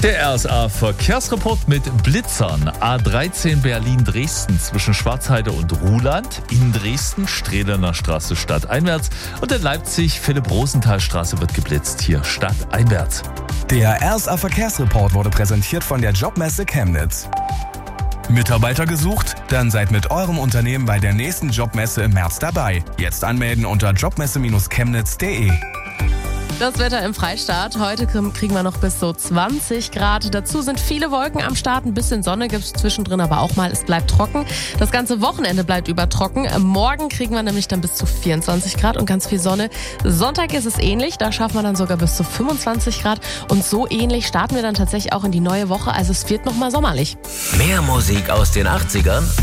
Der RSA Verkehrsreport mit Blitzern. A13 Berlin-Dresden zwischen Schwarzheide und Ruhland. In Dresden Strehlener Straße stadteinwärts. Und in Leipzig Philipp-Rosenthal-Straße wird geblitzt. Hier stadteinwärts. Der RSA Verkehrsreport wurde präsentiert von der Jobmesse Chemnitz. Mitarbeiter gesucht? Dann seid mit eurem Unternehmen bei der nächsten Jobmesse im März dabei. Jetzt anmelden unter jobmesse-chemnitz.de. Das Wetter im Freistaat. Heute kriegen wir noch bis so 20 Grad. Dazu sind viele Wolken am Start. Ein bisschen Sonne gibt es zwischendrin, aber auch mal, es bleibt trocken. Das ganze Wochenende bleibt über trocken. Morgen kriegen wir nämlich dann bis zu 24 Grad und ganz viel Sonne. Sonntag ist es ähnlich. Da schaffen wir dann sogar bis zu 25 Grad. Und so ähnlich starten wir dann tatsächlich auch in die neue Woche. Also es wird nochmal sommerlich. Mehr Musik aus den 80ern